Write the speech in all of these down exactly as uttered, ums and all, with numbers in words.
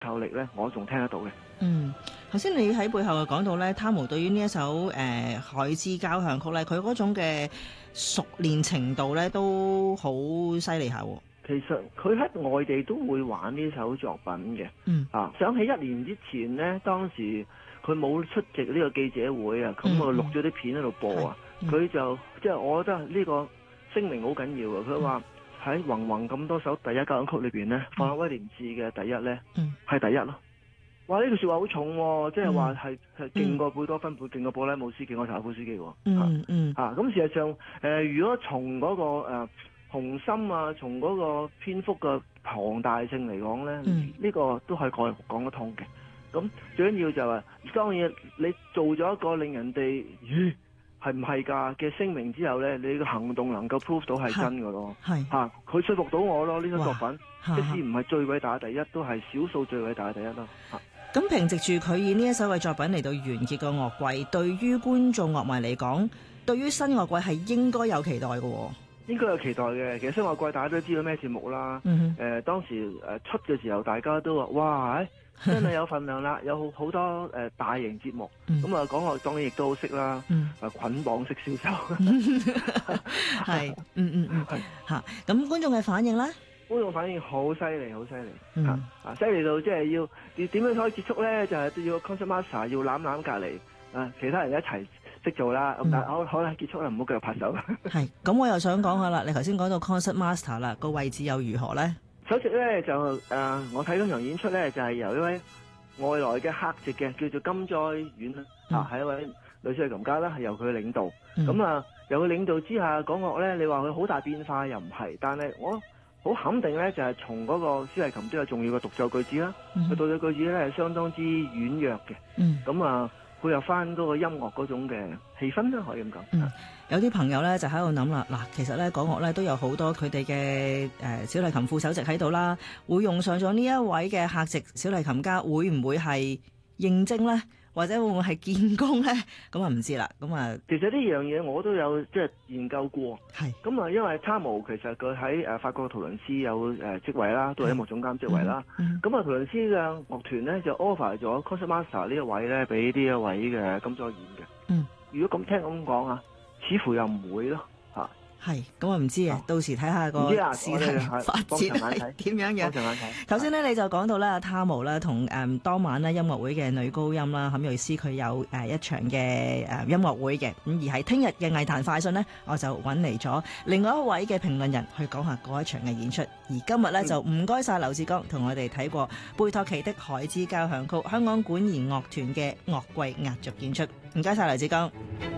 透力咧，我仲聽得到嘅。 嗯，頭先你喺背後又講到咧，湯姆對於呢一首誒、呃、海之交響曲咧，佢嗰種嘅熟練程度咧都好犀利下。 其實佢喺外地都會玩呢首作品嘅。 嗯啊，想起一年之前呢，當時佢冇出席呢個記者會啊，咁我錄咗啲片喺度播啊，佢、嗯、就即係我覺得呢個聲明好緊要啊。佢話喺芸芸咁多首第一交響曲裏邊呢，法國威廉士嘅第一呢係、嗯、第一咯。哇！呢句説話好重喎，即係話係係勁過貝多芬、勁過布拉姆斯、勁過柴可夫斯基喎。 嗯嗯。 啊，咁事實上誒、呃，如果從嗰、那個誒、呃、雄心啊，從嗰個篇幅嘅龐大性嚟講咧，呢、嗯這個都係講講得通嘅。咁最緊要就係、是，當然你做咗一個令人哋咦係唔係㗎嘅聲明之後咧，你個行動能夠 prove 到係真㗎咯。係嚇，佢說服到我咯，呢首作品即使唔係最偉大嘅第一，都係少數最偉大嘅第一咯。嚇。 咁憑藉住佢以呢一首嘅作品嚟到完結個樂季，對於觀眾樂迷嚟講，對於新樂季係應該有期待嘅、哦。 應該有期待嘅。其實新樂季大家都知道咩節目啦。誒、嗯呃、當時誒出嘅時候，大家都話：哇，真係有份量啦，有好多誒、呃、大型節目。咁啊講學當然亦都好識啦。誒捆綁式銷售。 係，嗯嗯嗯，嚇。咁觀眾嘅反應咧？ 觀眾反應好犀利，好犀利，啊啊犀利到即係要要點樣可以結束咧？就係、是、要 concert master 要攬攬隔離，啊其他人一齊識做啦。咁、嗯、但係好好啦，結束啦，唔好繼續拍手。 係，咁我又想講下啦。你頭先講到 concert master 啦，個位置又如何咧？ 首席咧就誒、呃，我睇嗰場演出咧就係、是、由一位外來嘅客席嘅，叫做金災院啦，嗯、啊係一位女小提琴家啦，係由佢領導。咁、嗯、啊由佢領導之下講樂咧，你話佢好大變化又唔係，但係我好肯定咧，就係從嗰個小提琴都有重要嘅獨奏句子啦。佢獨奏句子咧係相當之軟弱嘅。咁、嗯、啊，配合翻嗰個音樂嗰種嘅氣氛啦，可以咁講。 嗯，有啲朋友咧就喺度諗啦，嗱，其實咧港樂咧都有好多佢哋嘅誒小提琴副首席喺度啦，會用上咗呢一位嘅客席小提琴家，會唔會係應徵咧？或者會唔會係見工咧？咁啊唔知啦。咁啊， 其實呢樣嘢我都有即係研究過。係。咁啊，因為湯姆其實佢喺誒法國圖倫斯有誒職位啦，都係音樂總監職位啦。咁、嗯、啊，圖倫斯嘅樂團咧就 offer 咗 concert master 呢一位咧俾呢一位嘅金佐演嘅。嗯。如果咁聽咁講啊，似乎又唔會咯。嚇。係。咁啊唔知啊，到時睇下個事情發展係點樣樣。頭先咧你就講到咧阿湯姆啦，同誒當晚咧音樂會嘅女高音啦，坎瑞斯佢有誒一場嘅誒音樂會嘅。咁而喺聽日嘅藝壇快訊呢，我就揾嚟咗另外一位嘅評論人去講下嗰一場嘅演出。而今日咧就唔該晒劉志剛同我哋睇過貝托奇的海之交響曲香港管弦樂團嘅樂季壓軸演出。唔該晒劉志剛。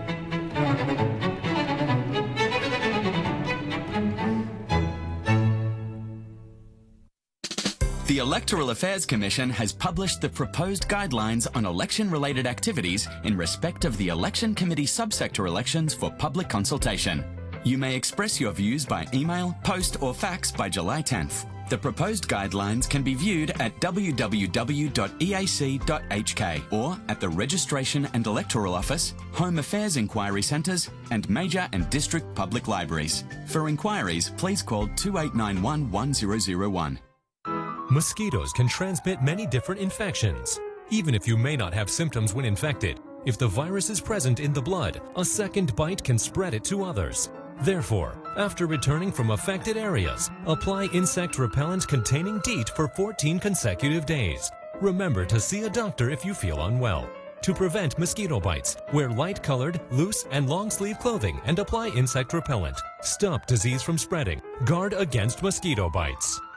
The Electoral Affairs Commission has published the proposed guidelines on election-related activities in respect of the Election Committee subsector elections for public consultation. You may express your views by email, post or fax by July tenth. The proposed guidelines can be viewed at w w w dot e a c dot h k or at the Registration and Electoral Office, Home Affairs Inquiry Centres and major and district public libraries. For inquiries, please call two eight nine one, one zero zero one. Mosquitoes can transmit many different infections. Even if you may not have symptoms when infected, if the virus is present in the blood, a second bite can spread it to others. Therefore, after returning from affected areas, apply insect repellent containing DEET for fourteen consecutive days. Remember to see a doctor if you feel unwell. To prevent mosquito bites, wear light-colored, loose, and long-sleeve clothing and apply insect repellent. Stop disease from spreading. Guard against mosquito bites.